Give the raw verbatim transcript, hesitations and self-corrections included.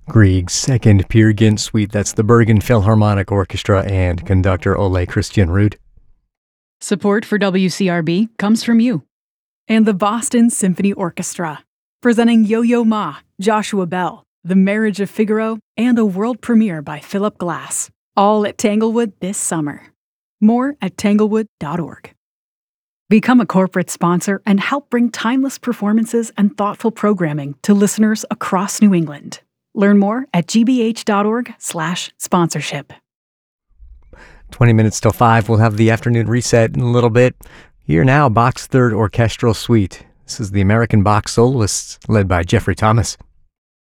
Grieg's Second Peer Gynt Suite. That's the Bergen Philharmonic Orchestra and conductor Ole Christian Ruud. Support for W C R B comes from you. And the Boston Symphony Orchestra, presenting Yo-Yo Ma, Joshua Bell, The Marriage of Figaro, and a world premiere by Philip Glass, all at Tanglewood this summer. More at tanglewood dot org. Become a corporate sponsor and help bring timeless performances and thoughtful programming to listeners across New England. Learn more at g b h dot org slash sponsorship. twenty minutes till five. We'll have the afternoon reset in a little bit. Here now, Bach's Third Orchestral Suite. This is the American Bach Soloists, led by Jeffrey Thomas.